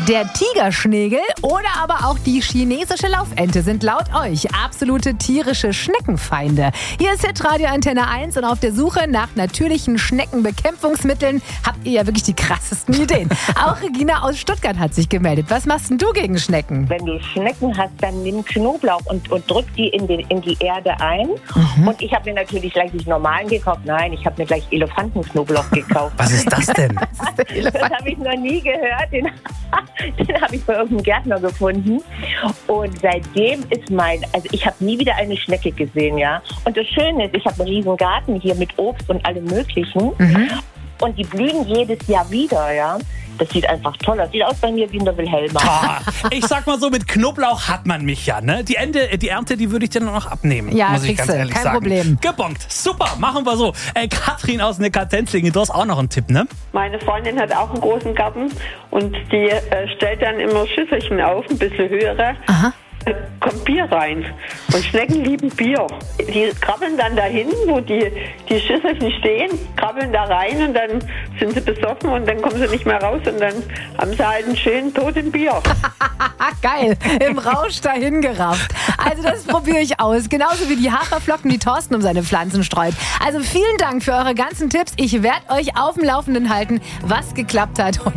Der Tigerschnegel oder aber auch die chinesische Laufente sind laut euch absolute tierische Schneckenfeinde. Hier ist Hitradio Antenne 1 und auf der Suche nach natürlichen Schneckenbekämpfungsmitteln habt ihr ja wirklich die krassesten Ideen. Auch Regina aus Stuttgart hat sich gemeldet. Was machst denn du gegen Schnecken? Wenn du Schnecken hast, dann nimm Knoblauch und drück die in die Erde ein. Und ich habe mir natürlich gleich nicht normalen gekauft. Nein, ich habe mir gleich Elefantenknoblauch gekauft. Was ist das denn? Das habe ich noch nie gehört. Den habe ich bei irgendeinem Gärtner gefunden. Und seitdem ist also ich habe nie wieder eine Schnecke gesehen, ja. Und das Schöne ist, ich habe einen riesen Garten hier mit Obst und allem Möglichen. Und die blühen jedes Jahr wieder, ja. Das sieht einfach toll aus. Sieht aus bei mir wie in der Wilhelma. Ich sag mal so, mit Knoblauch hat man mich ja, ne? Die Ernte, die würde ich dir noch abnehmen. Ja, muss ich ganz ehrlich kein sagen. Problem. Gebongt. Super, machen wir so. Katrin aus Neckartenzlingen, du hast auch noch einen Tipp, ne? Meine Freundin hat auch einen großen Garten und die stellt dann immer Schüsselchen auf, ein bisschen höhere. Aha. Kommt Bier rein. Und Schnecken lieben Bier. Die krabbeln dann dahin, wo die Schüsselchen stehen, krabbeln da rein und dann sind sie besoffen und dann kommen sie nicht mehr raus und dann haben sie halt einen schönen toten Bier. Geil, im Rausch dahin gerafft. Also das probiere ich aus. Genauso wie die Haferflocken, die Thorsten um seine Pflanzen streut. Also vielen Dank für eure ganzen Tipps. Ich werde euch auf dem Laufenden halten, was geklappt hat und